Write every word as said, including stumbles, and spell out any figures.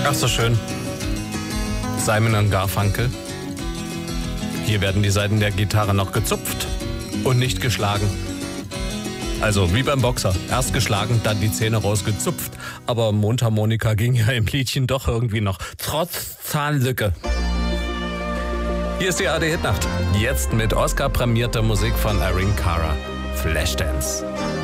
Ach so schön. Simon und Garfunkel. Hier werden die Saiten der Gitarre noch gezupft und nicht geschlagen. Also wie beim Boxer. Erst geschlagen, dann die Zähne rausgezupft. Aber Mundharmonika ging ja im Liedchen doch irgendwie noch. Trotz Zahnlücke. Hier ist die A R D-Hitnacht. Jetzt mit Oscar-prämierter Musik von Irene Cara. Flashdance.